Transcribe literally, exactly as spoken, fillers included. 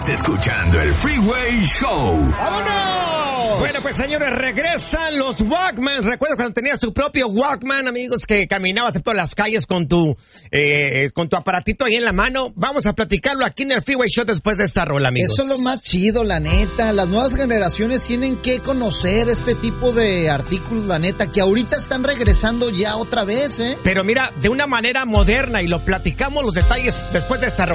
Escuchando el Freeway Show. ¡Vámonos! Bueno, pues señores, regresan los Walkman. Recuerdo cuando tenías tu propio Walkman, amigos, que caminabas por las calles con tu eh, con tu aparatito ahí en la mano. Vamos a platicarlo aquí en el Freeway Show después de esta rola, amigos. Eso es lo más chido, la neta. Las nuevas generaciones tienen que conocer este tipo de artículos, la neta, que ahorita están regresando ya otra vez, ¿eh? Pero mira, de una manera moderna, y lo platicamos los detalles después de esta rola.